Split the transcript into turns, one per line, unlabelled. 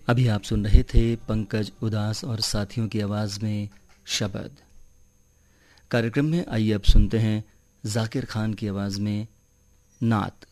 अभी आप सुन रहे थे पंकज उदास और साथियों की आवाज में शबद। कार्यक्रम में आइए अब सुनते हैं जाकिर खान की आवाज में नात।